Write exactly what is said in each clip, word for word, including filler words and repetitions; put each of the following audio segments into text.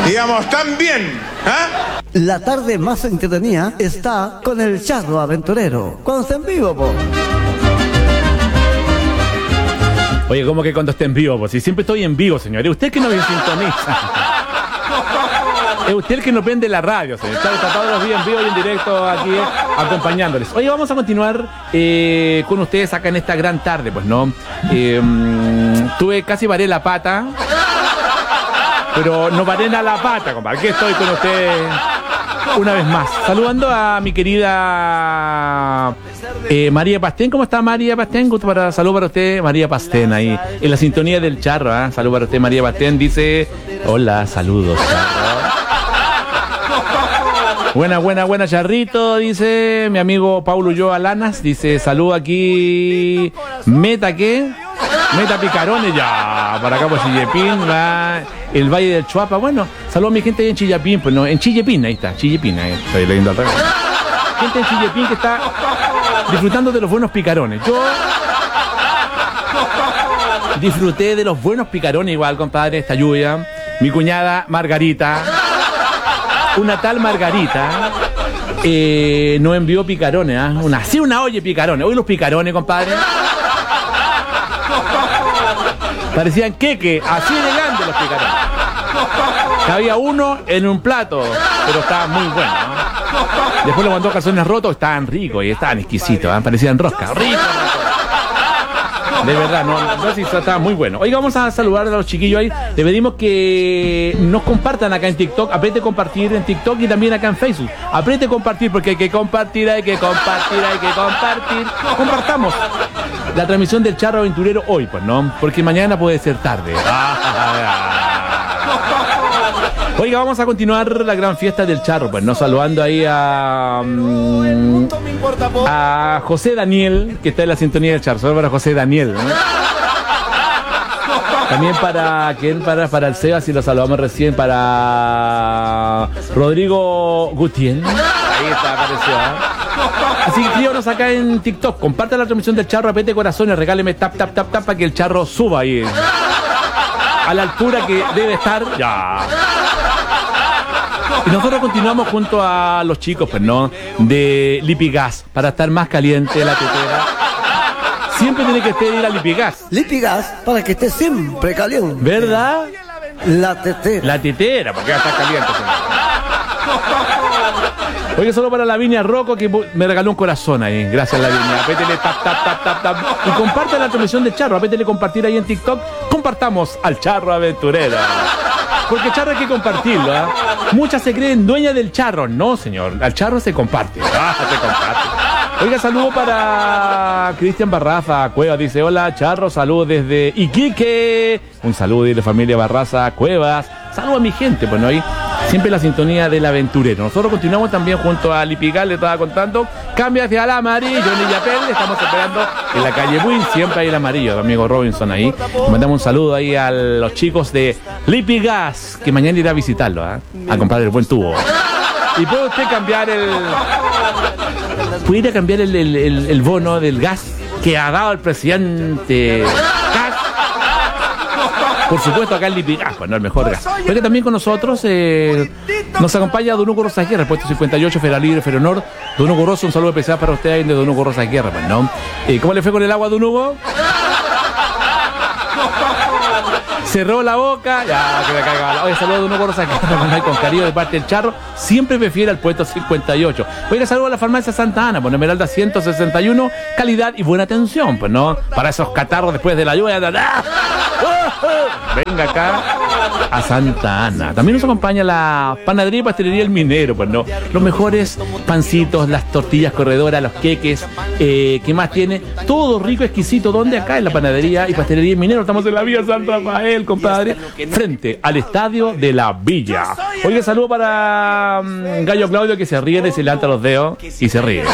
Digamos, tan bien, ¿ah? La tarde más entretenida está con el Charro Aventurero. Cuando está en vivo, po. Oye, ¿cómo que cuando esté en vivo? Pues si siempre estoy en vivo, señor. Es usted que no me sintoniza. Es usted el que nos vende la radio, señor. Está, está todos los días en vivo y en directo aquí eh, acompañándoles. Oye, vamos a continuar eh, con ustedes acá en esta gran tarde, pues, ¿no? Eh, tuve casi varé la pata, pero no varé a la pata, compadre. Aquí estoy con ustedes una vez más. Saludando a mi querida eh, María Pastén. ¿Cómo está María Pastén? Gusto para, salud para usted, María Pastén, ahí en la sintonía del Charro. ¿eh? Salud para usted, María Pastén. Dice, hola, saludos, Charro. Buena, buena, buena, Charrito, dice mi amigo Paulo Ulloa Lanas. Dice, salud aquí. ¿Meta qué? Meta Picarones, ya, para acá por Chillepín, va el Valle del Chuapa. Bueno, saludos a mi gente ahí en Chillapín, pues no, en Chillepín, ahí está, Chillepín, ahí estoy leyendo al revés. Gente en Chillepín que está disfrutando de los buenos picarones. Yo disfruté de los buenos picarones igual, compadre, esta lluvia. Mi cuñada Margarita, una tal Margarita, eh, nos envió picarones, ¿eh? Una, sí, una olla de picarones. Hoy los picarones, compadre, parecían queque, así de grandes los picarones. Había uno en un plato, pero estaba muy bueno, ¿no? Después lo mandó calzones rotos, estaban ricos y estaban exquisitos, ¿eh? Parecían rosca, rico. De verdad, no, no, sí, estaba muy bueno. Oiga, vamos a saludar a los chiquillos ahí. Le pedimos que nos compartan acá en TikTok. Apriete compartir en TikTok y también acá en Facebook. Apriete compartir porque hay que compartir, hay que compartir, hay que compartir. Compartamos la transmisión del Charro Aventurero hoy, pues, ¿no? Porque mañana puede ser tarde. Oiga, vamos a continuar la gran fiesta del Charro, pues, ¿no? Saludando ahí a... Um, a José Daniel, que está en la sintonía del Charro. Solo para José Daniel, ¿no? También para quién, para, para el Seba, si lo saludamos recién, para Rodrigo Gutiérrez. Ahí está, apareció, ¿eh? Así que escríbanos acá en TikTok, compartan la transmisión del Charro, apete corazones, regáleme tap, tap, tap, tap para que el Charro suba ahí a la altura que debe estar. Ya. Y nosotros continuamos junto a los chicos, pues, ¿no? De Lipigas, para estar más caliente la tetera. Siempre tiene que estar ir a Lipigas. Lipigas, para que esté siempre caliente. ¿Verdad? La tetera. La tetera, porque ya está caliente. Oye, solo para Lavinia Rocco, que me regaló un corazón ahí. Gracias, Lavinia. Apétele tap, tap, tap, tap, tap. Y compartan la transmisión del Charro. Apétele compartir ahí en TikTok. Compartamos al Charro Aventurero. Porque Charro hay que compartirlo, ¿eh? Muchas se creen dueñas del Charro. No, señor. Al Charro se comparte. Ah, se comparte. Oiga, saludo para Cristian Barraza Cuevas. Dice, hola, Charro, saludos desde Iquique. Un saludo de la familia Barraza Cuevas. Saludos a mi gente, pues, ¿no? Ahí siempre la sintonía del aventurero. Nosotros continuamos también junto a Lipigal, le estaba contando. Cambia hacia el amarillo en Illapel. Estamos esperando en la calle Buin. Siempre hay el amarillo, amigo Robinson ahí. Le mandamos un saludo ahí a los chicos de Lipigas, que mañana irá a visitarlo, ¿eh? A comprar el buen tubo. Y puede usted cambiar el... Puede ir a cambiar el, el, el, el bono del gas que ha dado el presidente Gas. Por supuesto, acá en Lipigas, pues no el mejor gas. Porque también con nosotros eh, nos acompaña Don Hugo Rosas Guerra, puesto cincuenta y ocho, Fera Libre, Feronor. Don Hugo Rosso, un saludo especial para usted ahí de Don Hugo Rosas Guerra, pues, ¿no? Eh, ¿Cómo le fue con el agua, Don Hugo? Cerró la boca, ya que me caiga la... Oye, saludos a Don Hugo Rosas Guerra, con cariño de parte del Charro. Siempre prefiere al puesto cincuenta y ocho. Oiga, saludos a la farmacia Santa Ana, por Esmeralda ciento sesenta y uno, calidad y buena atención, pues, ¿no? Para esos catarros después de la lluvia. Venga acá a Santa Ana. También nos acompaña la panadería y pastelería El Minero, pues, ¿no? Los mejores pancitos, las tortillas corredoras, los queques, eh, ¿qué más tiene? Todo rico, exquisito. ¿Dónde? Acá en la panadería y pastelería El Minero. Estamos en la Villa San Rafael, compadre, frente al estadio de la Villa. Oiga, saludo para um, Gallo Claudio, que se ríe y se levanta los dedos y se ríe.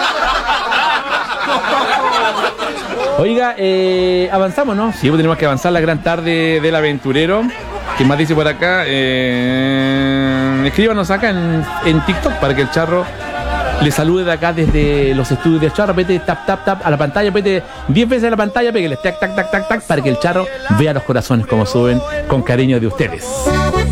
Oiga, eh, avanzamos, ¿no? Sí, pues tenemos que avanzar la gran tarde del aventurero. ¿Qué más dice por acá? Eh, escríbanos acá en, en TikTok para que el Charro le salude de acá desde los estudios del Charro. Pete tap, tap, tap a la pantalla, pete diez veces a la pantalla, pégale tac, tac, tac, tac, tac, para que el Charro vea los corazones como suben con cariño de ustedes.